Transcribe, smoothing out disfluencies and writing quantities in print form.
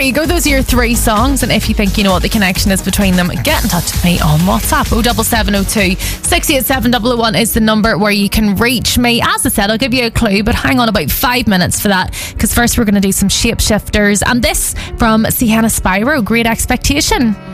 there you go. Those are your 3 songs. And if you think you know what the connection is between them, get in touch with me on WhatsApp. 07702 687 001 is the number where you can reach me. As I said, I'll give you a clue, but hang on about 5 minutes for that, because first we're going to do some Shapeshifters, and this from Sienna Spyro, Great Expectation.